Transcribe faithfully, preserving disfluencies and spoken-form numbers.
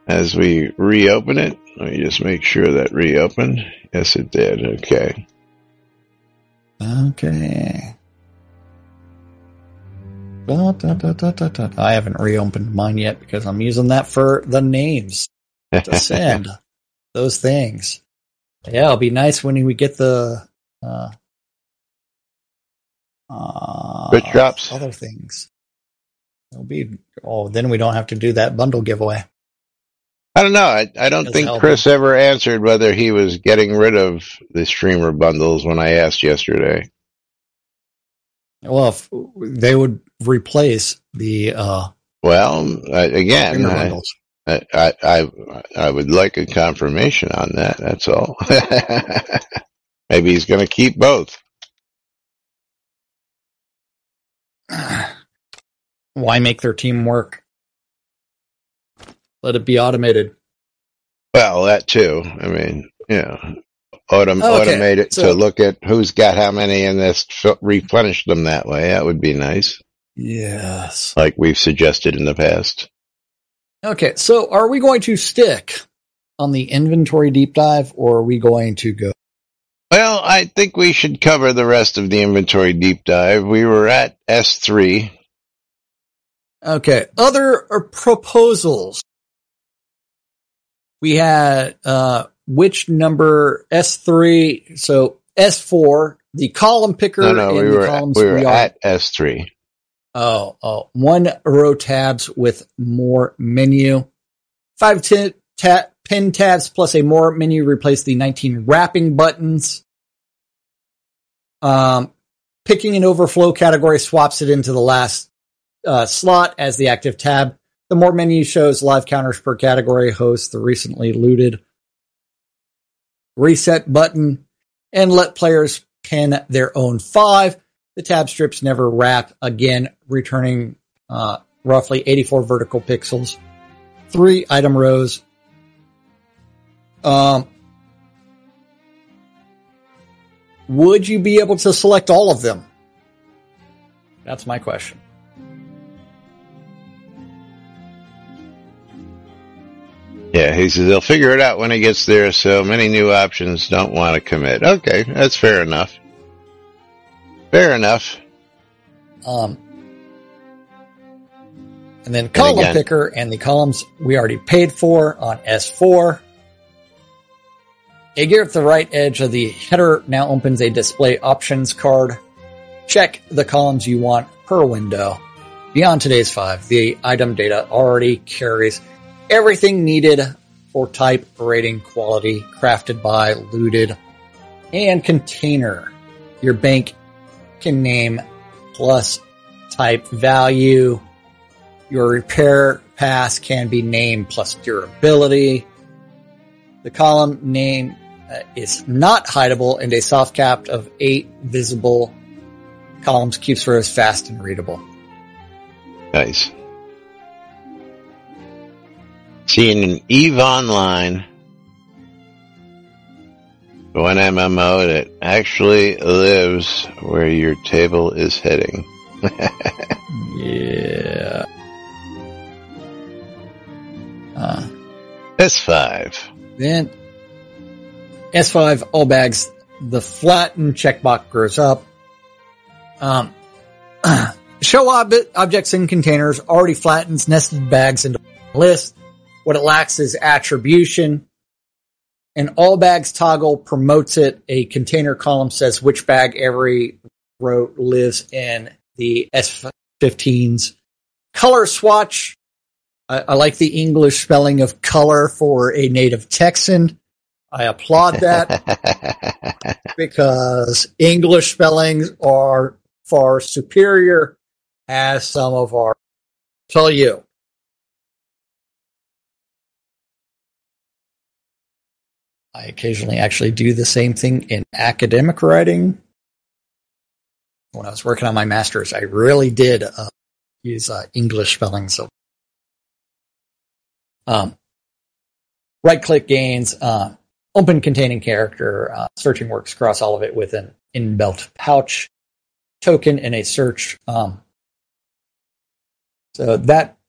as we reopen it. Let me just make sure that reopened. Yes, it did. Okay. Okay. Da, da, da, da, da, da. I haven't reopened mine yet because I'm using that for the names to send those things. Yeah, it'll be nice when we get the uh, uh, Bit drops. Other things. It'll be. Oh, then we don't have to do that bundle giveaway. I don't know. I, I don't think Chris ever answered whether he was getting rid of the streamer bundles when I asked yesterday. Well, if they would replace the. Uh, well, I, again, I, I, I, I would like a confirmation on that. That's all. Maybe he's going to keep both. Why make their team work? Let it be automated. Well, that too. I mean, you know, autom- oh, okay. automate it so, to look at who's got how many and this replenish them that way. That would be nice. Yes. Like we've suggested in the past. Okay, so are we going to stick on the inventory deep dive or are we going to go? Well, I think we should cover the rest of the inventory deep dive. We were at S three. Okay, other proposals. We had, uh, which number S three, so S four, the column picker. No, no, and we the were, columns we were we at S three. Oh, oh, one row tabs with more menu. Five t- ta- pin tabs plus a more menu replace the nineteen wrapping buttons. Um, picking an overflow category swaps it into the last uh, slot as the active tab. The more menu shows live counters per category, hosts the recently looted reset button, and let players pin their own five. The tab strips never wrap again, returning uh, roughly eighty-four vertical pixels, three item rows. Um, would you be able to select all of them? That's my question. Yeah, he says they'll figure it out when he gets there, so many new options don't want to commit. Okay, that's fair enough. Fair enough. Um, and then column and picker and the columns we already paid for on S four. A gear at the right edge of the header now opens a display options card. Check the columns you want per window. Beyond today's five, the item data already carries everything needed for type, rating, quality, crafted by, looted, and container. Your bank can name plus type value. Your repair pass can be named plus durability. The column name uh, is not hideable, and a soft cap of eight visible columns keeps rows fast and readable. Nice. Seeing an EVE Online, one M M O that actually lives where your table is heading. Yeah. Uh, S five. Then S five, all bags, the flattened checkbox grows up. Um, show ob- objects in containers already flattens nested bags into a list. What it lacks is attribution. An all bags toggle promotes it. A container column says which bag every row lives in. The S fifteens. Color swatch. I, I like the English spelling of color for a native Texan. I applaud that because English spellings are far superior as some of our tell you. I occasionally actually do the same thing in academic writing. When I was working on my master's, I really did uh, use uh, English spelling. So, um, right-click gains, uh, open containing character, uh, searching works across all of it with an inbuilt pouch token in a search. Um, so that